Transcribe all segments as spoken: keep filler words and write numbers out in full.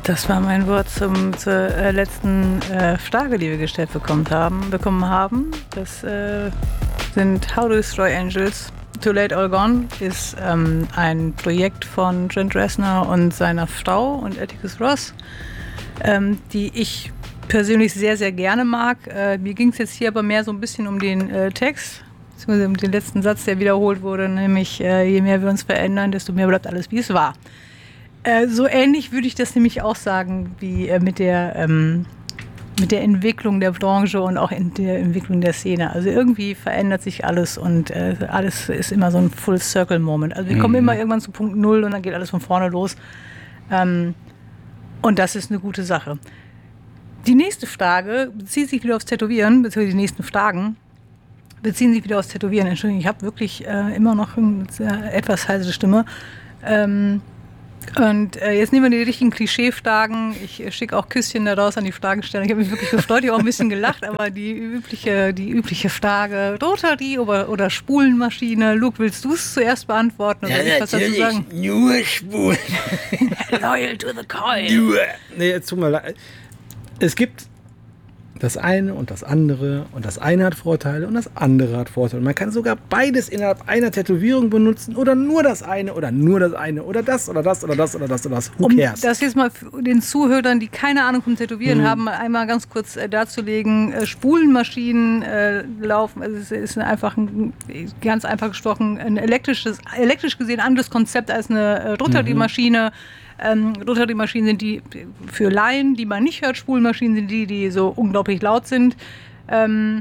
Das war mein Wort zum, zur äh, letzten äh, Frage, die wir gestellt bekommen haben. Bekommen haben. Das äh, sind How to Destroy Angels. Too Late All Gone ist ähm, ein Projekt von Trent Reznor und seiner Frau und Atticus Ross, ähm, die ich persönlich sehr, sehr gerne mag. Äh, mir ging es jetzt hier aber mehr so ein bisschen um den äh, Text, beziehungsweise um den letzten Satz, der wiederholt wurde, nämlich äh, je mehr wir uns verändern, desto mehr bleibt alles, wie es war. Äh, so ähnlich würde ich das nämlich auch sagen, wie äh, mit der ähm, mit der Entwicklung der Branche und auch in der Entwicklung der Szene. Also irgendwie verändert sich alles und äh, alles ist immer so ein Full-Circle-Moment. Also wir mhm. kommen immer irgendwann zu Punkt Null und dann geht alles von vorne los. Ähm, und das ist eine gute Sache. Die nächste Frage bezieht sich wieder aufs Tätowieren, beziehungsweise die nächsten Fragen beziehen sich wieder aufs Tätowieren. Entschuldigung, ich habe wirklich äh, immer noch eine äh, etwas heisere Stimme. Ähm, Und äh, jetzt nehmen wir die richtigen Klischee-Fragen. Ich äh, schicke auch Küsschen da raus an die Fragensteller. Ich habe mich wirklich gefreut, ich habe auch ein bisschen gelacht, aber die übliche, die übliche Frage, Rotary oder, oder Spulenmaschine. Luke, willst du es zuerst beantworten? Oder ja, ich was dazu sagen? Nur Spulen. Loyal to the coin. Nur. Nee, jetzt tut mir leid. Es gibt das eine und das andere und das eine hat Vorteile und das andere hat Vorteile. Man kann sogar beides innerhalb einer Tätowierung benutzen oder nur das eine oder nur das eine oder das oder das oder das oder das oder das. Who cares? Um das jetzt mal für den Zuhörern, die keine Ahnung vom Tätowieren mhm. haben, einmal ganz kurz äh, darzulegen. Äh, Spulenmaschinen äh, laufen, also es ist einfach ein, ganz einfach gesprochen, ein elektrisches, elektrisch gesehen anderes Konzept als eine äh, Rotary-Maschine. Mhm. Ähm, Rotary-Maschinen sind die für Laien, die man nicht hört. Spulmaschinen sind die, die so unglaublich laut sind. Ähm,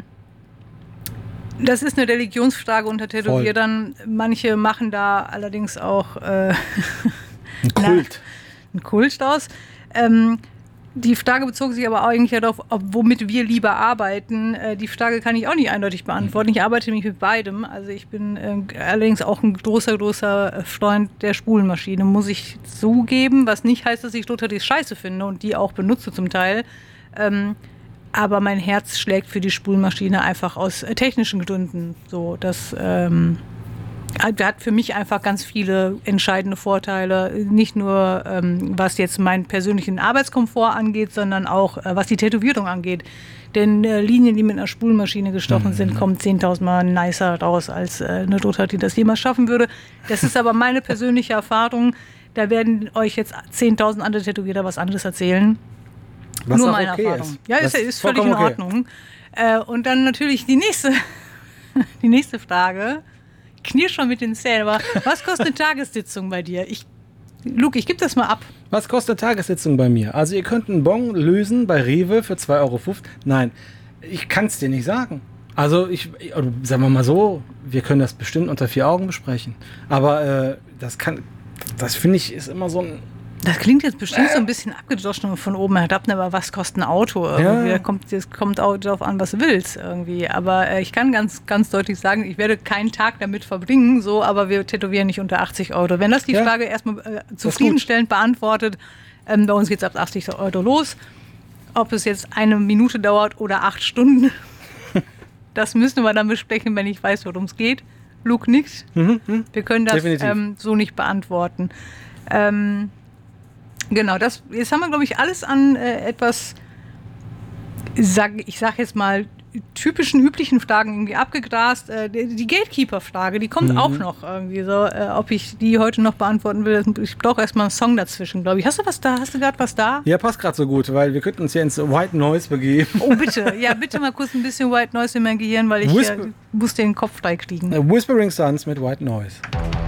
das ist eine Religionsfrage unter Tätowierern. Manche machen da allerdings auch äh, ein Kult. Na, ein Kult aus. Ähm, die Frage bezog sich aber eigentlich darauf, ob, womit wir lieber arbeiten. Äh, die Frage kann ich auch nicht eindeutig beantworten. Ich arbeite nämlich mit beidem. Also ich bin äh, allerdings auch ein großer, großer Freund der Spulenmaschine, muss ich zugeben. Was nicht heißt, dass ich Rotary scheiße finde und die auch benutze zum Teil. Ähm, aber mein Herz schlägt für die Spulmaschine einfach aus äh, technischen Gründen. So, das ähm, hat für mich einfach ganz viele entscheidende Vorteile. Nicht nur, ähm, was jetzt meinen persönlichen Arbeitskomfort angeht, sondern auch, äh, was die Tätowierung angeht. Denn äh, Linien, die mit einer Spulmaschine gestochen mhm. sind, kommen zehntausend Mal nicer raus, als äh, eine Rotary, die das jemals schaffen würde. Das ist aber meine persönliche Erfahrung. Da werden euch jetzt zehntausend andere Tätowierer was anderes erzählen. Was nur meine okay Erfahrung. Ist. Ja, ist, ist völlig in Ordnung. Okay. Äh, und dann natürlich die nächste, die nächste Frage. Knirsch schon mit den Zähnen, aber was kostet eine Tagessitzung bei dir? Ich, Luke, ich gebe das mal ab. Was kostet eine Tagessitzung bei mir? Also ihr könnt einen Bon lösen bei Rewe für zwei Euro fünfzig. Nein, ich kann es dir nicht sagen. Also ich, sagen wir mal so, wir können das bestimmt unter vier Augen besprechen. Aber äh, das kann, das finde ich, ist immer so ein... Das klingt jetzt bestimmt so ein bisschen abgedroschen von oben herab, aber was kostet ein Auto irgendwie? Ja. Da kommt, das kommt auch darauf an, was du willst irgendwie. Aber äh, ich kann ganz, ganz deutlich sagen, ich werde keinen Tag damit verbringen, so, aber wir tätowieren nicht unter achtzig Euro. Wenn das die ja. Frage erstmal äh, zufriedenstellend beantwortet, ähm, bei uns geht es ab achtzig Euro los. Ob es jetzt eine Minute dauert oder acht Stunden, das müssen wir dann besprechen, wenn ich weiß, worum es geht. Luke nickt. Mhm, mh. Wir können das ähm, so nicht beantworten. Ähm, Genau, das, jetzt haben wir, glaube ich, alles an äh, etwas, sag, ich sage jetzt mal, typischen, üblichen Fragen irgendwie abgegrast. Äh, die die Gatekeeper-Frage, die kommt mhm. auch noch irgendwie so. Äh, ob ich die heute noch beantworten will, ich brauche erstmal einen Song dazwischen, glaube ich. Hast du was da? Hast du gerade was da? Ja, passt gerade so gut, weil wir könnten uns hier ins White Noise begeben. Oh, bitte. Ja, bitte mal kurz ein bisschen White Noise in mein Gehirn, weil ich Whisper- äh, muss den Kopf frei kriegen. Whispering Suns mit White Noise.